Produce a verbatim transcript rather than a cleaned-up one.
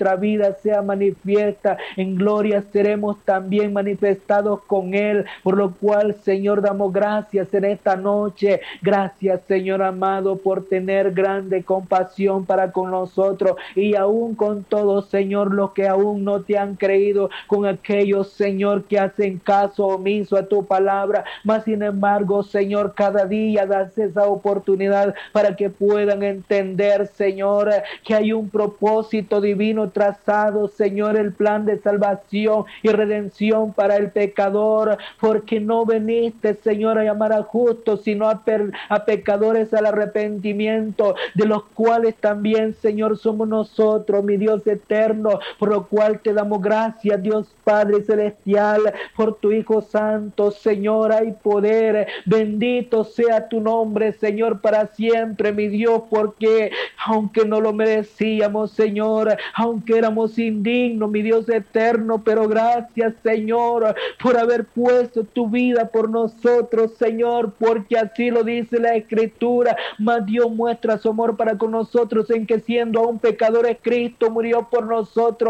nuestra vida sea manifiesta, en gloria seremos también manifestados con Él, por lo cual, Señor, damos gracias en esta noche. Gracias, Señor amado, por tener grande compasión para con nosotros y aún con todos, Señor, los que aún no te han creído, con aquellos, Señor, que hacen caso omiso a tu palabra, mas sin embargo, Señor, cada día das esa oportunidad para que puedan entender, Señor, que hay un propósito divino trazado, Señor, el plan de salvación y redención para el pecador, porque no veniste, Señor, a llamar a justos, sino a, per, a pecadores al arrepentimiento, de los cuales también, Señor, somos nosotros, mi Dios eterno, por lo cual te damos gracias, Dios Padre celestial, por tu Hijo Santo, Señor, hay poder, bendito sea tu nombre, Señor, para siempre, mi Dios, porque aunque no lo merecíamos, Señor, aunque éramos indignos, mi Dios eterno, pero gracias, Señor, por haber puesto tu vida por nosotros, Señor, porque así lo dice la Escritura, mas Dios muestra su amor para con nosotros en que siendo aún pecadores, Cristo murió por nosotros.